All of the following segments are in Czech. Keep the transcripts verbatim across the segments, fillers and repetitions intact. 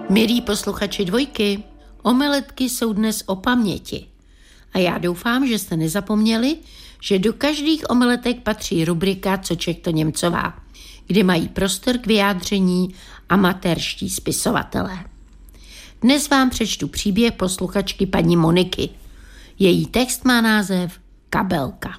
Milí posluchači Dvojky, omeletky jsou dnes o paměti. A já doufám, že jste nezapomněli, že do každých omeletek patří rubrika Co Čech to Němcová, kde mají prostor k vyjádření amatérští spisovatelé. Dnes vám přečtu příběh posluchačky paní Moniky. Její text má název Kabelka.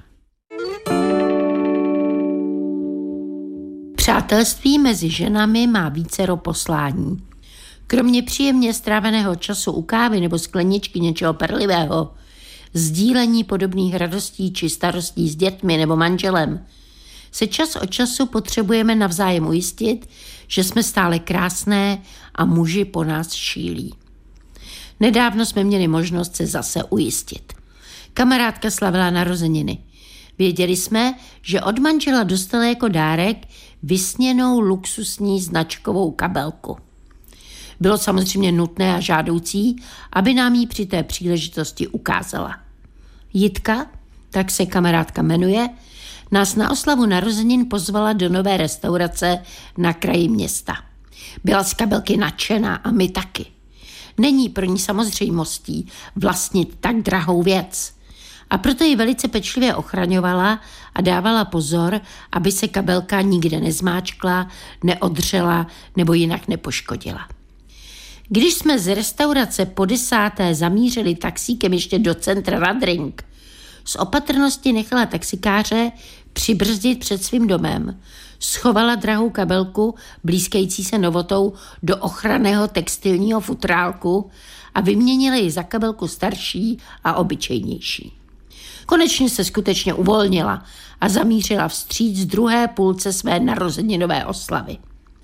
Přátelství mezi ženami má vícero poslání. Kromě příjemně stráveného času u kávy nebo skleničky něčeho perlivého, sdílení podobných radostí či starostí s dětmi nebo manželem, se čas od času potřebujeme navzájem ujistit, že jsme stále krásné a muži po nás šílí. Nedávno jsme měli možnost se zase ujistit. Kamarádka slavila narozeniny. Věděli jsme, že od manžela dostala jako dárek vysněnou luxusní značkovou kabelku. Bylo samozřejmě nutné a žádoucí, aby nám ji při té příležitosti ukázala. Jitka, tak se kamarádka jmenuje, nás na oslavu narozenin pozvala do nové restaurace na kraji města. Byla z kabelky nadšená a my taky. Není pro ní samozřejmostí vlastnit tak drahou věc. A proto ji velice pečlivě ochraňovala a dávala pozor, aby se kabelka nikde nezmáčkla, neodřela nebo jinak nepoškodila. Když jsme z restaurace po desáté zamířili taxíkem ještě do centra na drink, z opatrnosti nechala taxikáře přibrzdit před svým domem, schovala drahou kabelku, blízkající se novotou, do ochranného textilního futrálku a vyměnila ji za kabelku starší a obyčejnější. Konečně se skutečně uvolnila a zamířila vstříc druhé půlce své narozeninové oslavy.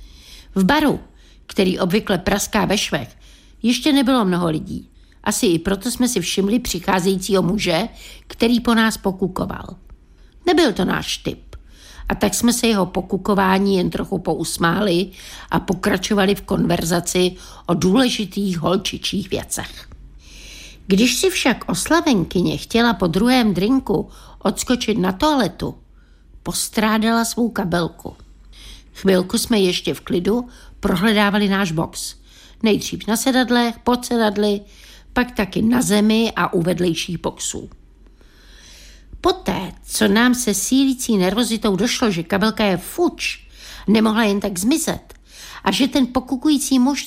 V baru, který obvykle praská ve švech, ještě nebylo mnoho lidí. Asi i proto jsme si všimli přicházejícího muže, který po nás pokukoval. Nebyl to náš typ. A tak jsme se jeho pokukování jen trochu pousmáli a pokračovali v konverzaci o důležitých holčičích věcech. Když si však oslavenkyně chtěla po druhém drinku odskočit na toaletu, postrádala svou kabelku. Chvilku jsme ještě v klidu prohledávali náš box. Nejdřív na sedadlech, pod sedadly, pak taky na zemi a u vedlejších boxů. Poté, co nám se sílící nervozitou došlo, že kabelka je fuč, nemohla jen tak zmizet a že ten pokukující muž